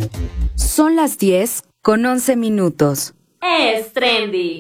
Son las 10:11. Es trendy.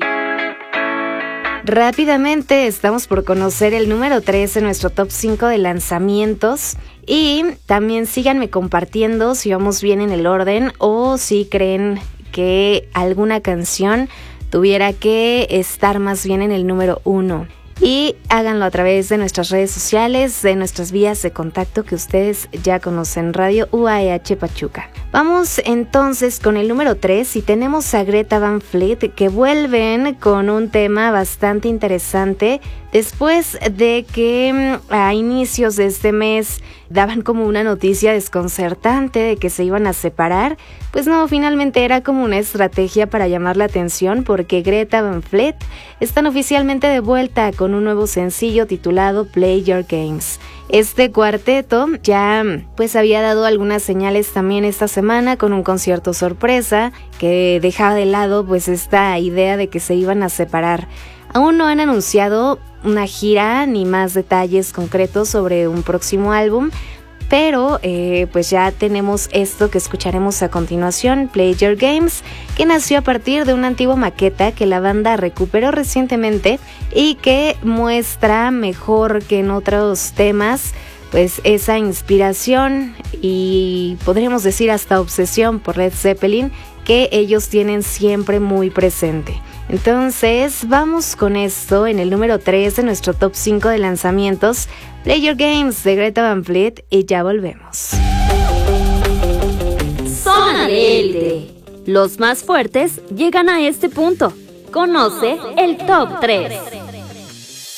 Rápidamente estamos por conocer el número 3 en nuestro top 5 de lanzamientos. Y también síganme compartiendo si vamos bien en el orden o si creen que alguna canción tuviera que estar más bien en el número 1. Y háganlo a través de nuestras redes sociales, de nuestras vías de contacto que ustedes ya conocen, Radio UAH Pachuca. Vamos entonces con el número 3 y tenemos a Greta Van Fleet, que vuelven con un tema bastante interesante después de que a inicios de este mes daban como una noticia desconcertante de que se iban a separar. Pues no, finalmente era como una estrategia para llamar la atención, porque Greta Van Fleet están oficialmente de vuelta con un nuevo sencillo titulado Play Your Games. Este cuarteto ya pues había dado algunas señales también esta semana con un concierto sorpresa que dejaba de lado pues esta idea de que se iban a separar. Aún no han anunciado una gira ni más detalles concretos sobre un próximo álbum, pero pues ya tenemos esto que escucharemos a continuación, Play Your Games, que nació a partir de una antigua maqueta que la banda recuperó recientemente y que muestra mejor que en otros temas pues esa inspiración y podríamos decir hasta obsesión por Led Zeppelin que ellos tienen siempre muy presente. Entonces vamos con esto en el número 3 de nuestro top 5 de lanzamientos, Play Your Games de Greta Van Fleet, y ya volvemos. Zona de élite. Los más fuertes llegan a este punto. Conoce el top 3.